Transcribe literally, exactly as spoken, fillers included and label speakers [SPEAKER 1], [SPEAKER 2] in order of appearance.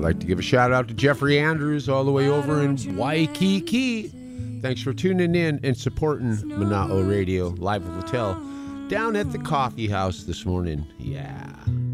[SPEAKER 1] I'd like to give a shout out to Jeffrey Andrews all the way over in Waikiki. Thanks for tuning in and supporting Mana'o Radio Live Hotel down at the coffee house this morning. Yeah.